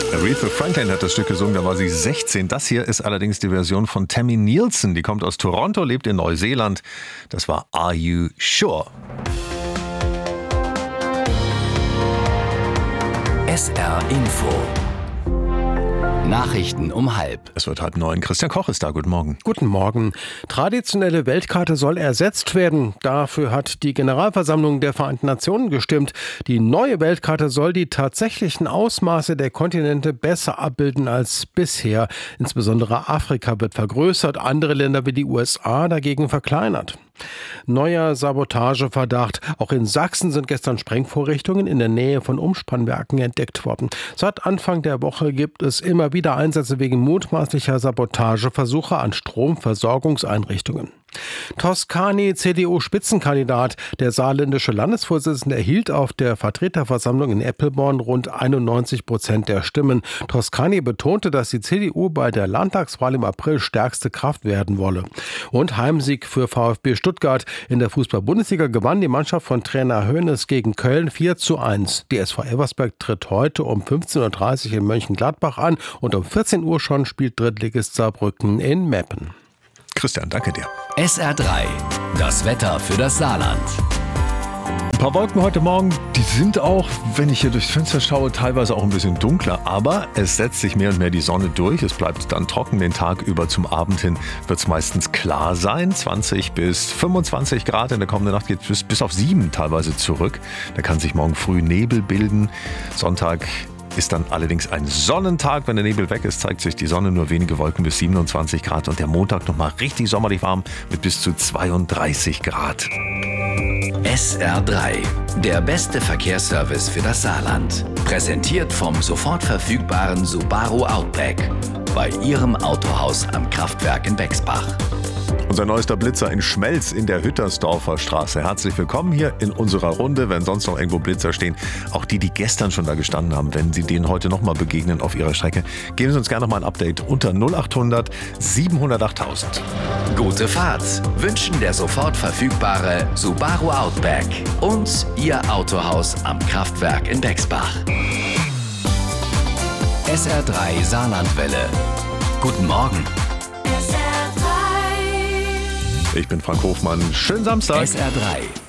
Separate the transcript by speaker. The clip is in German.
Speaker 1: Aretha Franklin hat das Stück gesungen, da war sie 16. Das hier ist allerdings die Version von Tammy Nielsen. Die kommt aus Toronto, lebt in Neuseeland. Das war Are You Sure?
Speaker 2: SR Info. Nachrichten um 8:30.
Speaker 1: Es wird 8:30. Christian Koch ist da. Guten Morgen.
Speaker 3: Guten Morgen. Traditionelle Weltkarte soll ersetzt werden. Dafür hat die Generalversammlung der Vereinten Nationen gestimmt. Die neue Weltkarte soll die tatsächlichen Ausmaße der Kontinente besser abbilden als bisher. Insbesondere Afrika wird vergrößert, andere Länder wie die USA dagegen verkleinert. Neuer Sabotageverdacht. Auch in Sachsen sind gestern Sprengvorrichtungen in der Nähe von Umspannwerken entdeckt worden. Seit Anfang der Woche gibt es immer wieder Einsätze wegen mutmaßlicher Sabotageversuche an Stromversorgungseinrichtungen. Toscani, CDU-Spitzenkandidat. Der saarländische Landesvorsitzende erhielt auf der Vertreterversammlung in Eppelborn rund 91% der Stimmen. Toscani betonte, dass die CDU bei der Landtagswahl im April stärkste Kraft werden wolle. Und Heimsieg für VfB Stuttgart. In der Fußball-Bundesliga gewann die Mannschaft von Trainer Hoeneß gegen Köln 4:1. Die SV Elversberg tritt heute um 15:30 Uhr in Mönchengladbach an und um 14 Uhr schon spielt Drittligist Saarbrücken in Meppen.
Speaker 1: Christian, danke dir.
Speaker 2: SR3, das Wetter für das Saarland.
Speaker 1: Ein paar Wolken heute Morgen, die sind auch, wenn ich hier durchs Fenster schaue, teilweise auch ein bisschen dunkler. Aber es setzt sich mehr und mehr die Sonne durch. Es bleibt dann trocken den Tag über. Zum Abend hin wird es meistens klar sein. 20 bis 25 Grad. In der kommenden Nacht geht es bis auf 7 teilweise zurück. Da kann sich morgen früh Nebel bilden. Sonntag ist dann allerdings ein Sonnentag. Wenn der Nebel weg ist, zeigt sich die Sonne, nur wenige Wolken bis 27 Grad. Und der Montag nochmal richtig sommerlich warm mit bis zu 32 Grad.
Speaker 2: SR3, der beste Verkehrsservice für das Saarland. Präsentiert vom sofort verfügbaren Subaru Outback. Bei Ihrem Autohaus am Kraftwerk in Bexbach.
Speaker 1: Unser neuester Blitzer in Schmelz in der Hüttersdorfer Straße. Herzlich willkommen hier in unserer Runde. Wenn sonst noch irgendwo Blitzer stehen, auch die gestern schon da gestanden haben, wenn Sie denen heute nochmal begegnen auf Ihrer Strecke, geben Sie uns gerne nochmal ein Update unter 0800 700 8000.
Speaker 2: Gute Fahrt wünschen der sofort verfügbare Subaru Outback und Ihr Autohaus am Kraftwerk in Bexbach. SR3 Saarlandwelle. Guten Morgen.
Speaker 1: Ich bin Frank Hofmann. Schönen Samstag.
Speaker 2: SR3